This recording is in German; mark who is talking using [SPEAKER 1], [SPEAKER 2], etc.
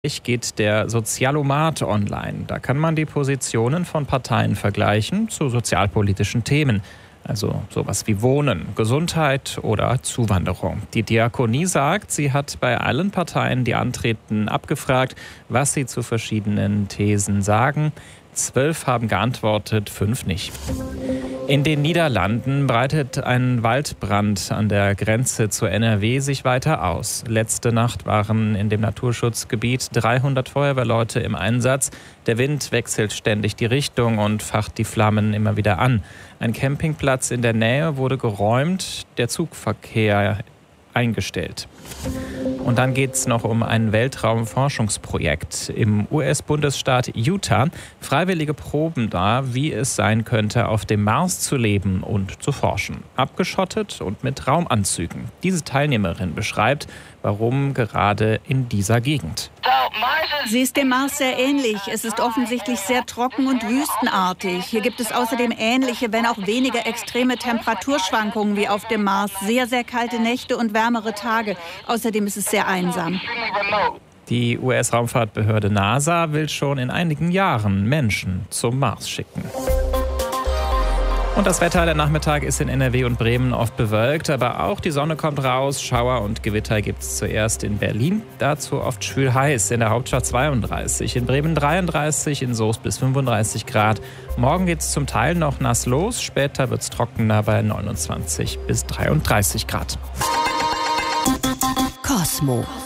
[SPEAKER 1] Geht der Sozialomat online. Da kann man die Positionen von Parteien vergleichen zu sozialpolitischen Themen. Also sowas wie Wohnen, Gesundheit oder Zuwanderung. Die Diakonie sagt, sie hat bei allen Parteien, die antreten, abgefragt, was sie zu verschiedenen Thesen sagen. 12 haben geantwortet, 5 nicht. In den Niederlanden breitet ein Waldbrand an der Grenze zur NRW sich weiter aus. Letzte Nacht waren in dem Naturschutzgebiet 300 Feuerwehrleute im Einsatz. Der Wind wechselt ständig die Richtung und facht die Flammen immer wieder an. Ein Campingplatz in der Nähe wurde geräumt, der Zugverkehr eingestellt. Und dann geht es noch um ein Weltraumforschungsprojekt im US-Bundesstaat Utah. Freiwillige proben da, wie es sein könnte, auf dem Mars zu leben und zu forschen. Abgeschottet und mit Raumanzügen. Diese Teilnehmerin beschreibt, warum gerade in dieser Gegend.
[SPEAKER 2] Sie ist dem Mars sehr ähnlich. Es ist offensichtlich sehr trocken und wüstenartig. Hier gibt es außerdem ähnliche, wenn auch weniger extreme Temperaturschwankungen wie auf dem Mars. Sehr, sehr kalte Nächte und wärmere Tage. Außerdem ist es sehr einsam.
[SPEAKER 1] Die US-Raumfahrtbehörde NASA will schon in einigen Jahren Menschen zum Mars schicken. Und das Wetter, der Nachmittag ist in NRW und Bremen oft bewölkt, aber auch die Sonne kommt raus. Schauer und Gewitter gibt es zuerst in Berlin, dazu oft schwül heiß, in der Hauptstadt 32, in Bremen 33, in Soest bis 35 Grad. Morgen geht es zum Teil noch nass los, später wird es trockener bei 29 bis 33 Grad.
[SPEAKER 3] Kosmo.